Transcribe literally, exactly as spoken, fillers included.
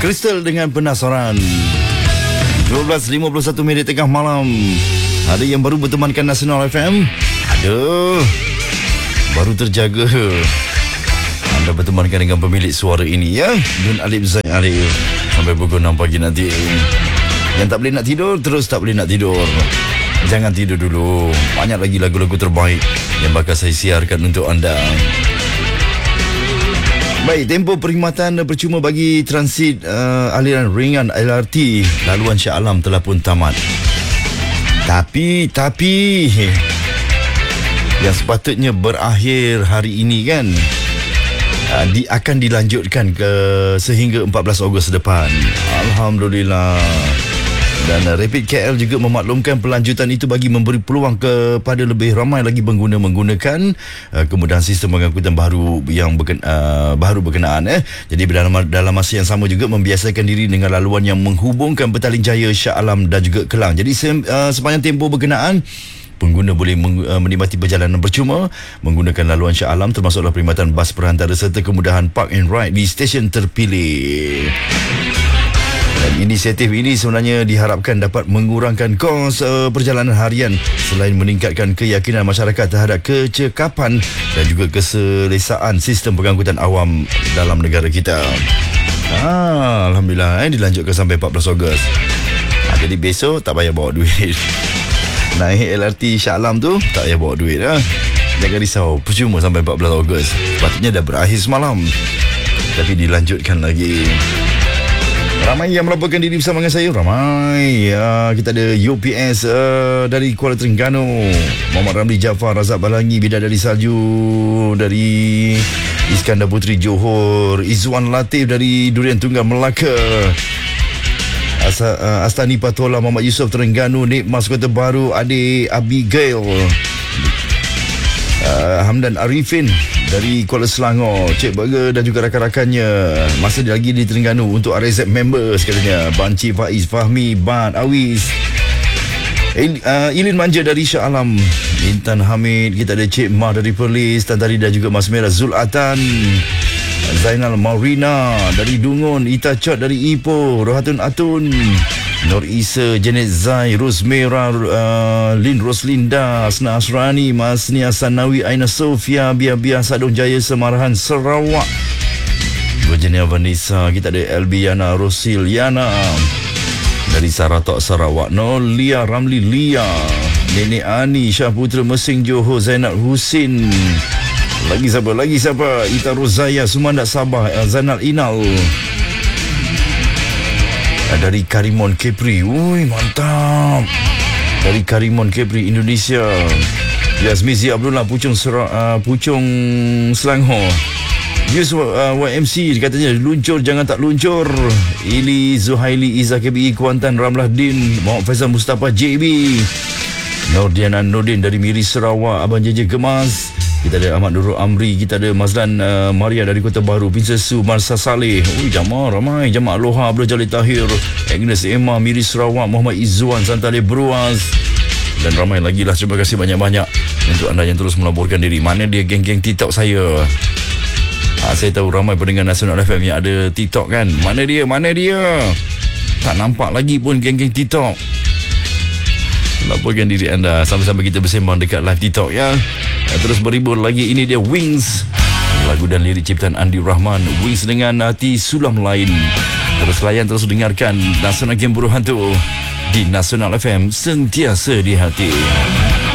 Crystal dengan Penasaran. dua belas lima puluh satu minit tengah malam. Ada yang baru bertemankan Nasional F M? Aduh, baru terjaga. Anda bertemankan dengan pemilik suara ini ya, Dun Alip Zain Arif, sampai pukul enam pagi nanti. Yang tak boleh nak tidur, terus tak boleh nak tidur. Jangan tidur dulu. Banyak lagi lagu-lagu terbaik yang bakal saya siarkan untuk anda. Baik, tempoh perkhidmatan percuma bagi transit uh, aliran ringan L R T laluan Shah Alam telah pun tamat. Tapi, tapi yang sepatutnya berakhir hari ini kan, uh, di, akan dilanjutkan ke sehingga empat belas Ogos depan. Alhamdulillah. Dan uh, Rapid K L juga memaklumkan pelanjutan itu bagi memberi peluang kepada lebih ramai lagi pengguna menggunakan uh, kemudahan sistem pengangkutan baru yang berken, uh, baru berkenaan. Eh. Jadi dalam, dalam masa yang sama juga membiasakan diri dengan laluan yang menghubungkan Petaling Jaya, Shah Alam dan juga Kelang. Jadi se, uh, sepanjang tempoh berkenaan, pengguna boleh meng, uh, menikmati perjalanan percuma menggunakan laluan Shah Alam, termasuklah perkhidmatan bas perantara serta kemudahan park and ride di stesen terpilih. Dan inisiatif ini sebenarnya diharapkan dapat mengurangkan kos uh, perjalanan harian selain meningkatkan keyakinan masyarakat terhadap kecekapan dan juga keselesaan sistem pengangkutan awam dalam negara kita. Ah, Alhamdulillah, eh, dilanjutkan sampai empat belas Ogos. Ah, jadi besok tak payah bawa duit. Naik L R T Shah Alam tu tak payah bawa duit. Ah. Jangan risau, percuma sampai empat belas Ogos. Sepatutnya dah berakhir semalam, tapi dilanjutkan lagi. Ramai yang melaporkan diri bersama dengan saya. Ramai. Uh, kita ada U P S uh, dari Kuala Terengganu, Muhammad Ramli Jaafar, Razak Balangi, Bidadari Salju dari Iskandar Puteri Johor, Izzuan Latif dari Durian Tunggal Melaka, As- uh, Astani Patola, Muhammad Yusof Terengganu, Nikmas Kota Baru, Adik Abigail, uh, Hamdan Arifin dari Kuala Selangor, Cik Burger dan juga rakan-rakannya masih lagi di Terengganu untuk R Z members katanya. Banci Faiz, Fahmi, Ban, Awis, Il, uh, Ilin Manja dari Shah Alam, Intan Hamid, kita ada Cik Mah dari Perlis, Tan Tari dan juga Mas Merah Zulatan, Zainal Maurina dari Dungun, Ita Chot dari Ipoh, Rohatun Atun, Nur Isa, Janet Zai, Rosmera, uh, Lin Roslinda, Asna Asrani, Masnia Sanawi, Aina Sofia, Bia-Bia Sadong Jaya Semarahan Sarawak, Virginia Vanessa, kita ada Elbiana Rosiliana dari Saratok Sarawak, Nolia Ramli Lia, Nenek Ani, Syah Putra Mesing Johor, Zainal Husin, lagi siapa, lagi siapa, Ita Rozaya, Sumandak Sabah, Zainal Inal dari Karimon Kepri. Ui, mantap. Dari Karimon Kepri Indonesia. Yazmizi Abdullah, Puchong Sera, uh, Puchong Selangor. Yus uh, Y M C katanya luncur jangan tak luncur. Ili Zuhaili, Izzah K B I Kuantan, Ramlah Din, Muhammad Faizal Mustafa J B, Nordiana Nordin dari Miri Sarawak, Abang J J Gemas. Kita ada Ahmad Nurul Amri, kita ada Mazlan uh, Maria dari Kota Baru, Princess Su, Marsa Saleh. Ui, jamaah ramai. Jamaah Aloha, Abdul Jalil Tahir, Agnes Emma, Miri Sarawak, Muhammad Izzuan, Santale Bruaz, dan ramai lagi lah. Terima kasih banyak-banyak untuk anda yang terus melaporkan diri. Mana dia geng-geng TikTok saya? Ha, saya tahu ramai pendengar Nasional F M yang ada TikTok kan. Mana dia? Mana dia? Tak nampak lagi pun geng-geng TikTok. Laporkan diri anda sampai-sampai kita bersembang dekat live TikTok ya. Terus berhibur lagi. Ini dia Wings, lagu dan lirik ciptaan Andi Rahman. Wings dengan hati sulam lain. Terus layan, terus dengarkan Nasional Game Buruh Hantu di Nasional F M, sentiasa di hati.